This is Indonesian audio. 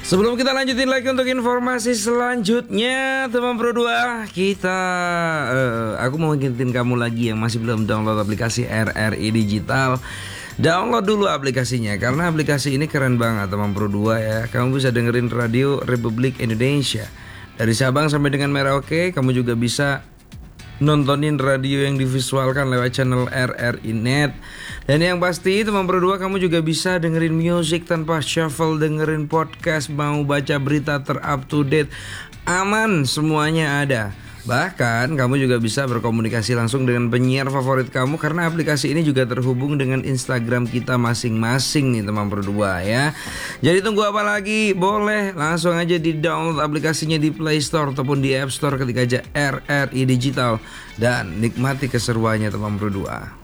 Sebelum kita lanjutin lagi untuk informasi selanjutnya, teman Pro 2, aku mau ngingetin kamu lagi yang masih belum download aplikasi RRI Digital. Download dulu aplikasinya karena aplikasi ini keren banget teman Pro 2 ya. Kamu bisa dengerin Radio Republik Indonesia dari Sabang sampai dengan Merauke. Kamu juga bisa nontonin radio yang divisualkan lewat channel RRI Net. Dan yang pasti teman Pro 2, kamu juga bisa dengerin musik tanpa shuffle, dengerin podcast, mau baca berita terup to date, aman, semuanya ada. Bahkan kamu juga bisa berkomunikasi langsung dengan penyiar favorit kamu karena aplikasi ini juga terhubung dengan Instagram kita masing-masing nih teman Pro 2 ya. Jadi tunggu apa lagi? Boleh langsung aja di download aplikasinya di Play Store ataupun di App Store, ketika aja RRI Digital dan nikmati keseruannya teman Pro 2.